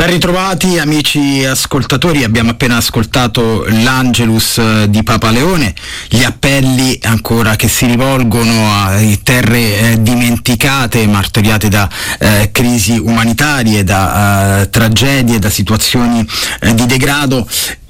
Ben ritrovati amici ascoltatori, abbiamo appena ascoltato l'Angelus di Papa Leone, gli appelli ancora che si rivolgono a terre dimenticate, martoriate da crisi umanitarie, da tragedie, da situazioni di degrado.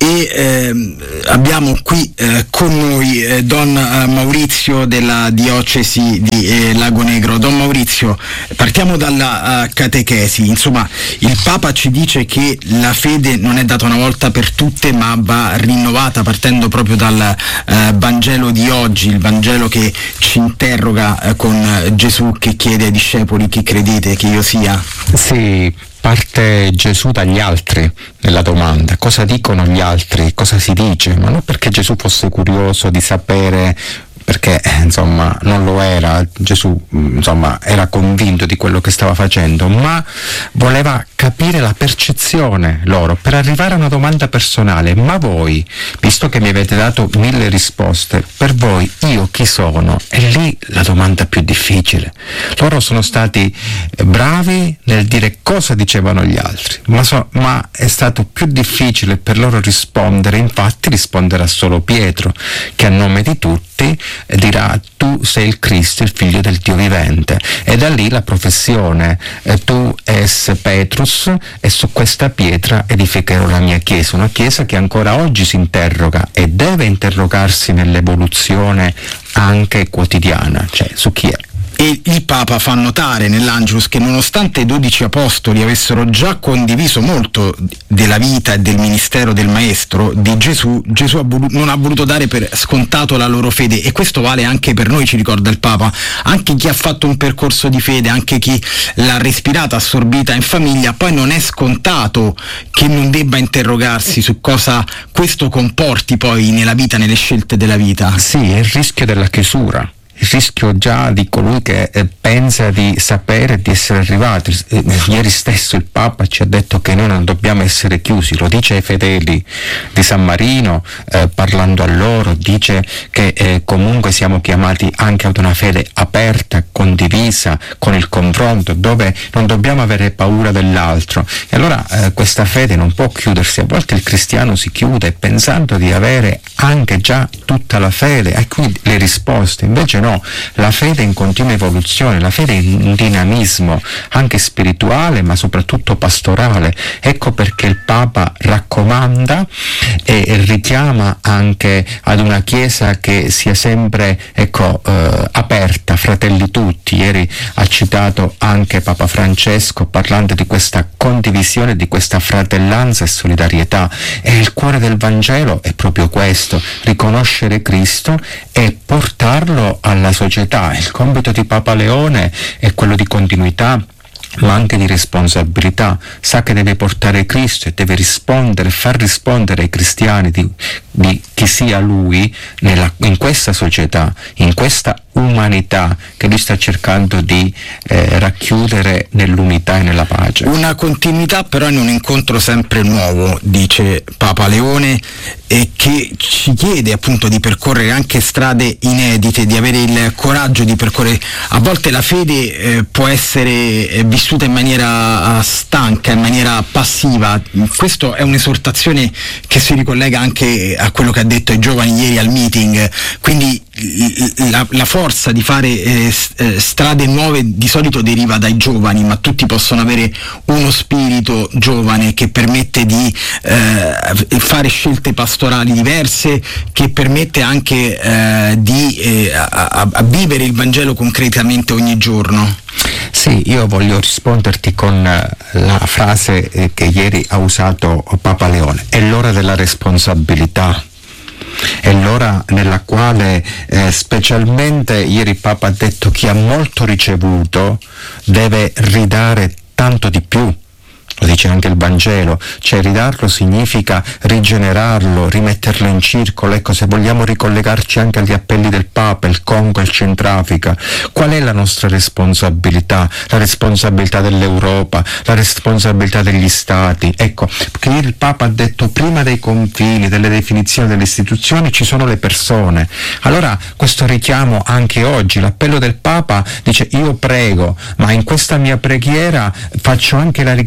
E abbiamo qui con noi Don Maurizio della diocesi di Lago Negro. Don Maurizio, partiamo dalla catechesi. Insomma, il Papa ci dice che la fede non è data una volta per tutte, ma va rinnovata partendo proprio dal Vangelo di oggi, il Vangelo che ci interroga con Gesù che chiede ai discepoli: chi credete che io sia? Sì, parte Gesù dagli altri nella domanda: cosa dicono gli altri, cosa si dice? Ma non perché Gesù fosse curioso di sapere, perché insomma non lo era, Gesù insomma era convinto di quello che stava facendo, ma voleva capire la percezione loro per arrivare a una domanda personale: ma voi, visto che mi avete dato 1000 risposte, per voi io chi sono? È lì la domanda più difficile. Loro sono stati bravi nel dire cosa dicevano gli altri, ma è stato più difficile per loro rispondere. Infatti risponderà solo Pietro, che a nome di tutti dirà: tu sei il Cristo, il figlio del Dio vivente. E da lì la professione: tu es Petrus, e su questa pietra edificherò la mia chiesa. Una chiesa che ancora oggi si interroga e deve interrogarsi nell'evoluzione anche quotidiana, cioè su chi è. E il Papa fa notare nell'Angelus che nonostante i 12 apostoli avessero già condiviso molto della vita e del ministero del Maestro, di Gesù non ha voluto dare per scontato la loro fede, e questo vale anche per noi, ci ricorda il Papa. Anche chi ha fatto un percorso di fede, anche chi l'ha respirata, assorbita in famiglia, poi non è scontato che non debba interrogarsi su cosa questo comporti poi nella vita, nelle scelte della vita. Sì, è il rischio della chiusura. Il rischio già di colui che pensa di sapere, di essere arrivato. Ieri stesso il Papa ci ha detto che noi non dobbiamo essere chiusi, lo dice ai fedeli di San Marino, parlando a loro, dice che comunque siamo chiamati anche ad una fede aperta, condivisa, con il confronto, dove non dobbiamo avere paura dell'altro. E allora questa fede non può chiudersi. A volte il cristiano si chiude pensando di avere anche già tutta la fede e quindi le risposte. Invece no, la fede è in continua evoluzione, la fede è in dinamismo anche spirituale, ma soprattutto pastorale. Ecco perché il Papa raccomanda e richiama anche ad una Chiesa che sia sempre aperta, fratelli tutti. Ieri ha citato anche Papa Francesco parlando di questa condivisione, di questa fratellanza e solidarietà. E il cuore del Vangelo è proprio questo: riconoscere Cristo e portarlo alla società. Il compito di Papa Leone è quello di continuità, ma anche di responsabilità. Sa che deve portare Cristo e deve rispondere, far rispondere ai cristiani di chi sia lui in questa società, in questa umanità che lui sta cercando di racchiudere nell'unità e nella pace. Una continuità però in un incontro sempre nuovo, dice Papa Leone, e che ci chiede appunto di percorrere anche strade inedite, di avere il coraggio di percorrere. A volte la fede può essere vissuta in maniera stanca, in maniera passiva. Questo è un'esortazione che si ricollega anche a quello che ha detto ai giovani ieri al meeting. Quindi la forza di fare strade nuove di solito deriva dai giovani, ma tutti possono avere uno spirito giovane che permette di fare scelte pastorali diverse, che permette anche di vivere il Vangelo concretamente ogni giorno. Sì, io voglio risponderti con la frase che ieri ha usato Papa Leone: è l'ora della responsabilità. È l'ora nella quale specialmente ieri il Papa ha detto: chi ha molto ricevuto deve ridare tanto di più. Lo dice anche il Vangelo, cioè ridarlo significa rigenerarlo, rimetterlo in circolo. Ecco, se vogliamo ricollegarci anche agli appelli del Papa, il Congo, il Centrafrica, qual è la nostra responsabilità? La responsabilità dell'Europa, la responsabilità degli Stati. Ecco, perché ieri il Papa ha detto: prima dei confini, delle definizioni delle istituzioni ci sono le persone. Allora questo richiamo anche oggi, l'appello del Papa dice: io prego, ma in questa mia preghiera faccio anche la richiesta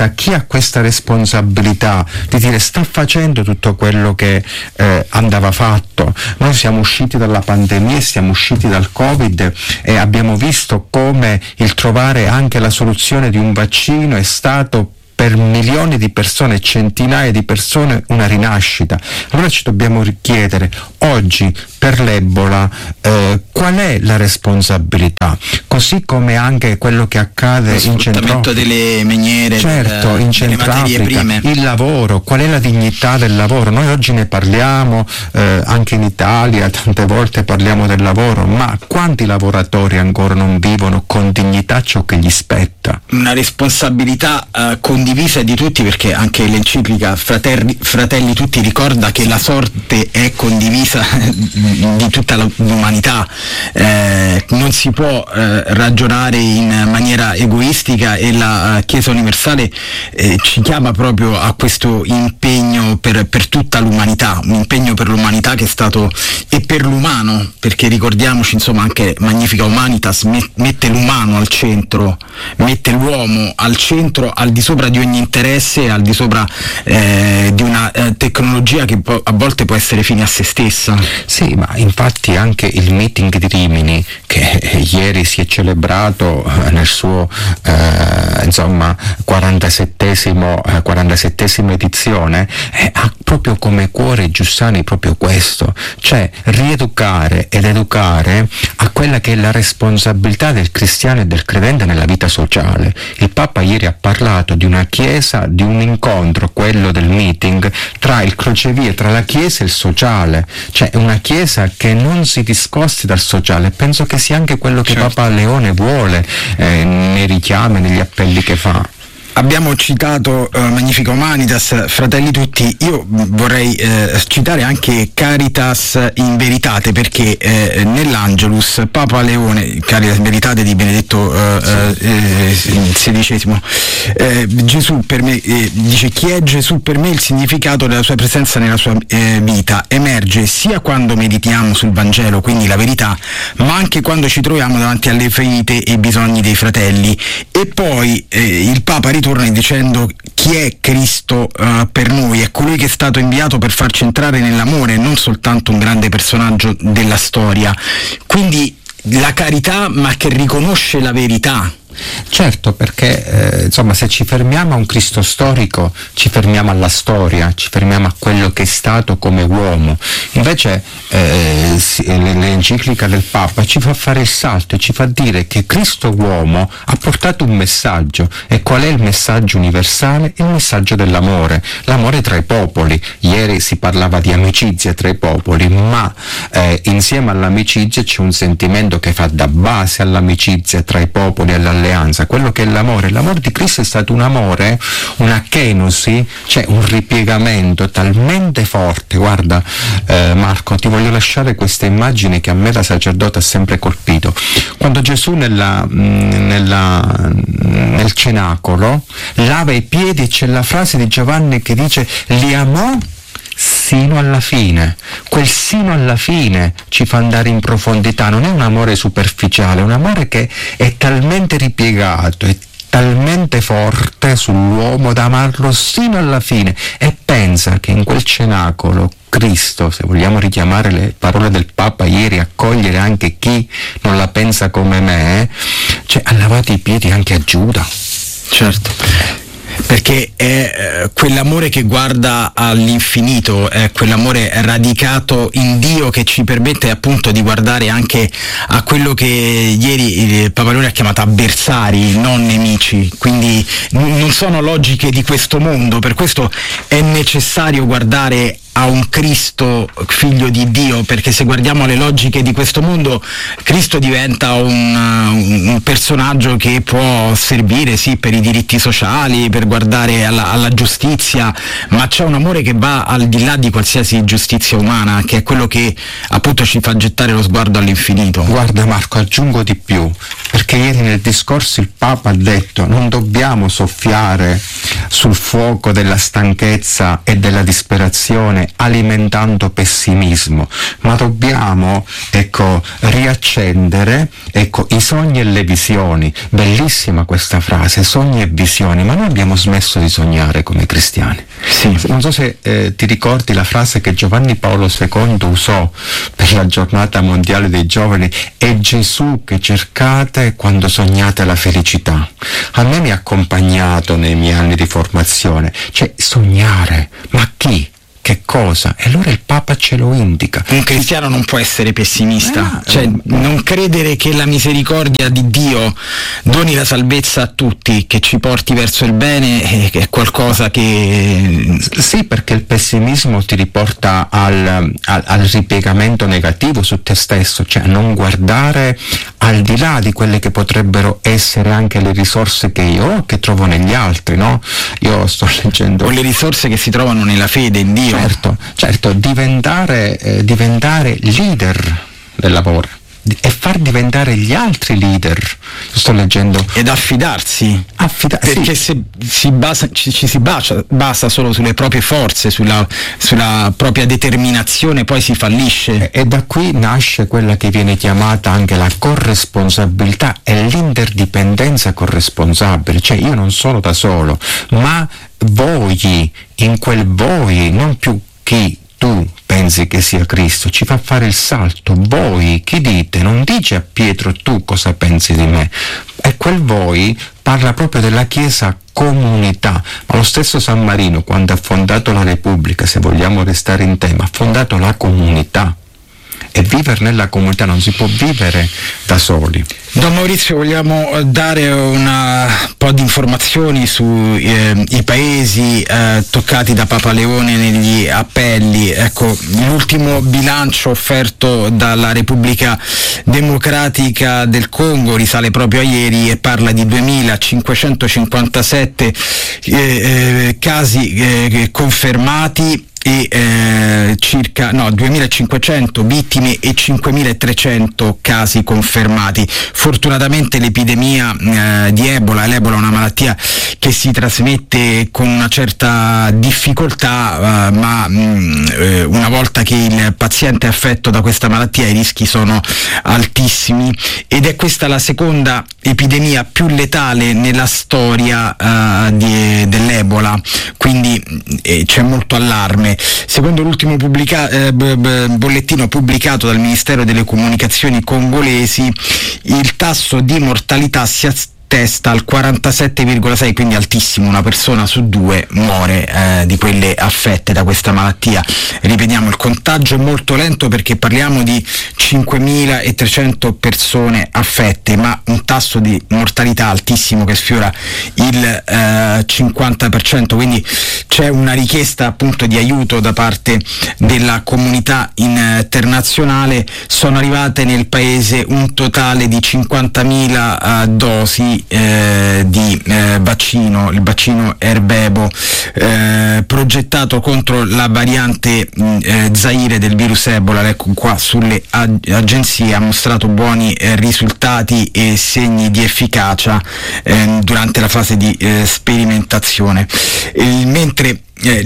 chi ha questa responsabilità di dire sta facendo tutto quello che andava fatto. Noi siamo usciti dalla pandemia, siamo usciti dal Covid e abbiamo visto come il trovare anche la soluzione di un vaccino è stato per milioni di persone, centinaia di persone, una rinascita. Allora ci dobbiamo richiedere oggi per l'Ebola qual è la responsabilità, così come anche quello che accade in Centrafrica, delle miniere, certo, in Centrafrica, il lavoro, qual è la dignità del lavoro. Noi oggi ne parliamo anche in Italia, tante volte parliamo del lavoro, ma quanti lavoratori ancora non vivono con dignità ciò che gli spetta? Una responsabilità condivisa di tutti, perché anche l'enciclica Fratelli Tutti ricorda che la sorte è condivisa di tutta l'umanità, non si può ragionare in maniera egoistica, e la Chiesa Universale ci chiama proprio a questo impegno per tutta l'umanità, un impegno per l'umanità che è stato, e per l'umano, perché ricordiamoci insomma anche Magnificat Humanitas mette l'umano al centro, mette l'uomo al centro, al di sopra di ogni interesse, al di sopra di una tecnologia che a volte può essere fine a se stessa. Sì, ma infatti anche il meeting di Rimini, che ieri si è celebrato nel suo 47esima edizione, ha proprio come cuore Giussani proprio questo, cioè rieducare ed educare a quella che è la responsabilità del cristiano e del credente nella vita sociale. Il Papa ieri ha parlato di una chiesa, di un incontro, quello del meeting, tra il crocevia, tra la chiesa e il sociale, cioè una chiesa che non si discosti dal sociale. Penso che sia anche quello che Papa Leone vuole nei richiami, negli appelli che fa. Abbiamo citato Magnificat Humanitas, Fratelli Tutti, io vorrei citare anche Caritas in Veritate, perché nell'Angelus Papa Leone, Caritas in Veritate di Benedetto XVI, Gesù per me, dice: chi è Gesù per me? Il significato della sua presenza nella sua vita emerge sia quando meditiamo sul Vangelo, quindi la verità, ma anche quando ci troviamo davanti alle ferite e ai bisogni dei fratelli. E poi il Papa ritorna dicendo: chi è Cristo per noi? È colui che è stato inviato per farci entrare nell'amore, non soltanto un grande personaggio della storia. Quindi la carità, ma che riconosce la verità. Certo, perché insomma, se ci fermiamo a un Cristo storico, ci fermiamo alla storia, ci fermiamo a quello che è stato come uomo. Invece l'enciclica del Papa ci fa fare il salto e ci fa dire che Cristo uomo ha portato un messaggio. E qual è il messaggio universale? Il messaggio dell'amore, l'amore tra i popoli. Ieri si parlava di amicizia tra i popoli, ma insieme all'amicizia c'è un sentimento che fa da base all'amicizia tra i popoli e all'alleanza, quello che è l'amore. L'amore di Cristo è stato un amore, una kenosi, cioè un ripiegamento talmente forte. Guarda Marco, ti voglio lasciare questa immagine che a me da sacerdote ha sempre colpito. Quando Gesù nel cenacolo lava i piedi, c'è la frase di Giovanni che dice: li amò sino alla fine. Quel sino alla fine ci fa andare in profondità, non è un amore superficiale, è un amore che è talmente ripiegato, è talmente forte sull'uomo da amarlo sino alla fine. E pensa che in quel cenacolo Cristo, se vogliamo richiamare le parole del Papa ieri, accogliere anche chi non la pensa come me, cioè ha lavato i piedi anche a Giuda. Certo, perché è quell'amore che guarda all'infinito, è quell'amore radicato in Dio che ci permette appunto di guardare anche a quello che ieri il Papa Leone ha chiamato avversari, non nemici. Quindi non sono logiche di questo mondo, per questo è necessario guardare a un Cristo figlio di Dio, perché se guardiamo alle logiche di questo mondo, Cristo diventa un personaggio che può servire sì per i diritti sociali, per guardare alla giustizia, ma c'è un amore che va al di là di qualsiasi giustizia umana, che è quello che appunto ci fa gettare lo sguardo all'infinito. Guarda Marco, aggiungo di più, perché ieri nel discorso il Papa ha detto: non dobbiamo soffiare sul fuoco della stanchezza e della disperazione persone alimentando pessimismo, ma dobbiamo riaccendere i sogni e le visioni. Bellissima questa frase, sogni e visioni, ma noi abbiamo smesso di sognare come cristiani. Sì. Non so se ti ricordi la frase che Giovanni Paolo II usò per la giornata mondiale dei giovani: è Gesù che cercate quando sognate la felicità. A me mi ha accompagnato nei miei anni di formazione, cioè sognare, ma chi? Che cosa? E allora il Papa ce lo indica. Un cristiano non può essere pessimista, cioè non credere che la misericordia di Dio doni la salvezza a tutti, che ci porti verso il bene, è qualcosa che... Sì, perché il pessimismo ti riporta al ripiegamento negativo su te stesso, cioè a non guardare al di là di quelle che potrebbero essere anche le risorse che io ho, che trovo negli altri, no? Io sto leggendo... O le risorse che si trovano nella fede in Dio. Certo, diventare leader del lavoro e far diventare gli altri leader. Sto leggendo. Ed affidarsi. Perché se ci si basa solo sulle proprie forze, sulla propria determinazione, poi si fallisce. E da qui nasce quella che viene chiamata anche la corresponsabilità e l'interdipendenza corresponsabile. Cioè io non sono da solo, ma voi, in quel voi, non più chi tu pensi che sia Cristo, ci fa fare il salto. Voi, chi dite? Non dice a Pietro tu cosa pensi di me. E quel voi parla proprio della Chiesa comunità. Ma lo stesso San Marino, quando ha fondato la Repubblica, se vogliamo restare in tema, ha fondato la comunità. E vivere nella comunità, non si può vivere da soli. Don Maurizio, vogliamo dare un po' di informazioni sui paesi toccati da Papa Leone negli appelli. Ecco, l'ultimo bilancio offerto dalla Repubblica Democratica del Congo risale proprio a ieri e parla di 2.557 casi confermati e circa 2.500 vittime e 5.300 casi confermati. Fortunatamente l'epidemia di l'Ebola è una malattia che si trasmette con una certa difficoltà, ma una volta che il paziente è affetto da questa malattia i rischi sono altissimi, ed è questa la seconda epidemia più letale nella storia dell'Ebola, quindi c'è molto allarme. Secondo l'ultimo bollettino pubblicato dal Ministero delle Comunicazioni congolesi, il tasso di mortalità si attesta al 47,6, quindi altissimo. Una persona su due muore di quelle affette da questa malattia. Ripetiamo, il contagio è molto lento perché parliamo di 5.300 persone affette, ma un tasso di mortalità altissimo che sfiora il 50%, quindi c'è una richiesta appunto di aiuto da parte della comunità internazionale. Sono arrivate nel paese un totale di 50.000 dosi di vaccino, il vaccino Ervebo, progettato contro la variante Zaire del virus Ebola. Ecco qua sulle agenzie ha mostrato buoni risultati e segni di efficacia durante la fase di sperimentazione, mentre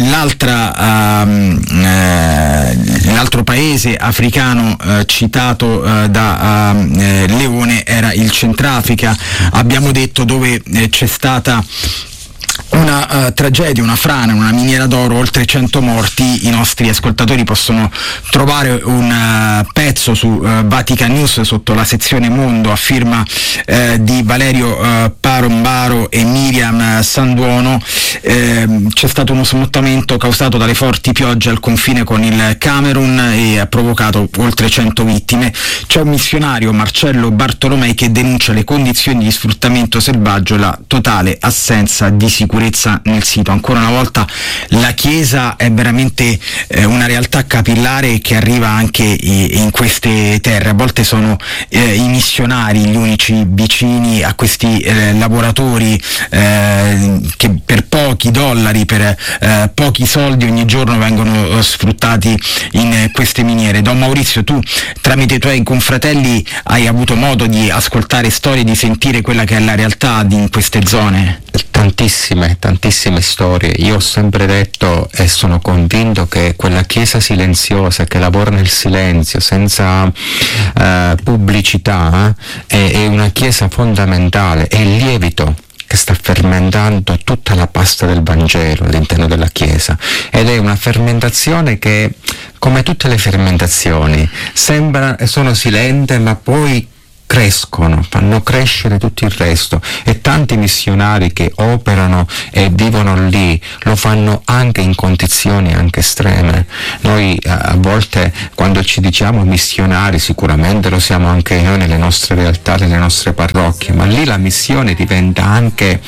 l'altro paese africano citato da Leone era il Centrafrica, abbiamo detto, dove c'è stata una tragedia, una frana, una miniera d'oro, oltre 100 morti. I nostri ascoltatori possono trovare un pezzo su Vatican News sotto la sezione Mondo a firma di Valerio Parombaro e Miriam Sanduono. C'è stato uno smottamento causato dalle forti piogge al confine con il Camerun e ha provocato oltre 100 vittime. C'è un missionario, Marcello Bartolomei, che denuncia le condizioni di sfruttamento selvaggio e la totale assenza di sicurezza nel sito. Ancora una volta la Chiesa è veramente una realtà capillare che arriva anche in queste terre. A volte sono i missionari gli unici vicini a questi lavoratori che per pochi dollari, per pochi soldi ogni giorno vengono sfruttati in queste miniere. Don Maurizio, tu tramite i tuoi confratelli hai avuto modo di ascoltare storie, di sentire quella che è la realtà in queste zone? Tantissime storie. Io ho sempre detto e sono convinto che quella chiesa silenziosa che lavora nel silenzio, senza pubblicità, è una chiesa fondamentale, è il lievito che sta fermentando tutta la pasta del Vangelo all'interno della Chiesa, ed è una fermentazione che, come tutte le fermentazioni, sono silenti ma poi crescono, fanno crescere tutto il resto, e tanti missionari che operano e vivono lì lo fanno anche in condizioni anche estreme. Noi a volte, quando ci diciamo missionari, sicuramente lo siamo anche noi nelle nostre realtà, nelle nostre parrocchie, ma lì la missione diventa anche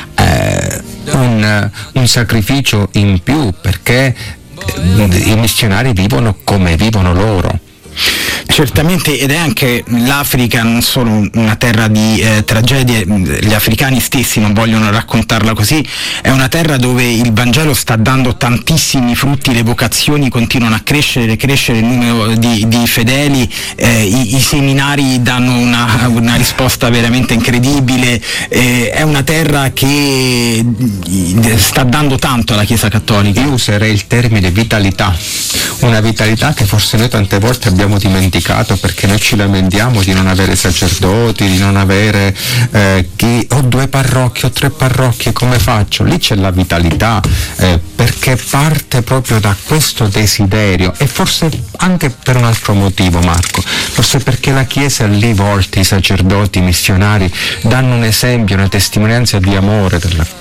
un sacrificio in più, perché i missionari vivono come vivono loro. Certamente, ed è anche l'Africa non solo una terra di tragedie, gli africani stessi non vogliono raccontarla così, è una terra dove il Vangelo sta dando tantissimi frutti, le vocazioni continuano a crescere il numero di fedeli, i seminari danno una risposta veramente incredibile, è una terra che sta dando tanto alla Chiesa Cattolica. Io userei il termine vitalità, una vitalità che forse noi tante volte abbiamo dimenticato, perché noi ci lamentiamo di non avere sacerdoti, di non avere ho 2 parrocchie o 3 parrocchie, come faccio? Lì c'è la vitalità, perché parte proprio da questo desiderio, e forse anche per un altro motivo, Marco, forse perché la Chiesa lì volta, i sacerdoti, i missionari danno un esempio, una testimonianza di amore,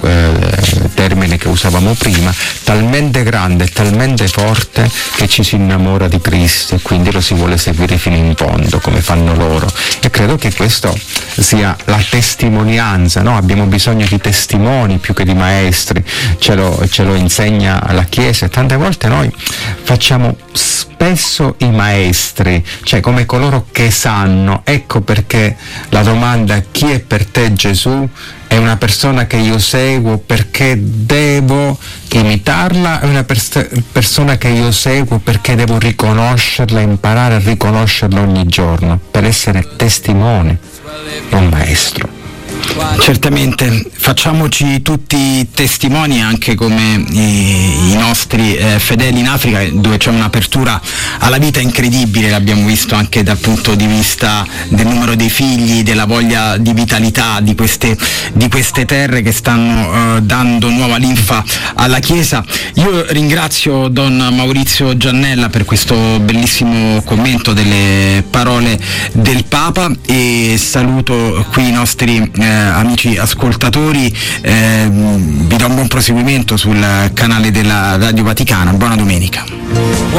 del termine che usavamo prima, talmente grande, talmente forte che ci si innamora di Cristo, e quindi lo si vuole seguire fino in fondo come fanno loro. E credo che questo sia la testimonianza, no? Abbiamo bisogno di testimoni più che di maestri, ce lo insegna la Chiesa, e tante volte noi facciamo spesso i maestri, cioè come coloro che sanno. Ecco perché la domanda chi è per te Gesù è una persona che io seguo perché devo imitarla, è una persona che io seguo perché devo riconoscerla, imparare a riconoscerla ogni giorno per essere testimone, non maestro. Certamente, facciamoci tutti testimoni, anche come i nostri fedeli in Africa, dove c'è un'apertura alla vita incredibile, l'abbiamo visto anche dal punto di vista del numero dei figli, della voglia di vitalità di queste terre che stanno dando nuova linfa alla Chiesa. Io ringrazio Don Maurizio Giannella per questo bellissimo commento delle parole del Papa, e saluto qui i nostri amici ascoltatori, vi do un buon proseguimento sul canale della Radio Vaticana. Buona domenica.